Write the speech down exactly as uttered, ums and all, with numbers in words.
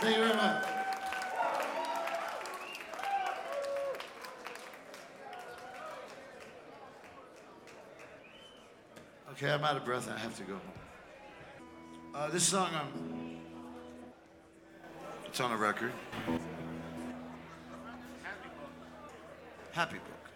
Thank you very much. Okay, I'm out of breath. I have to go. Uh, this song, um, it's on a record. Happy Book.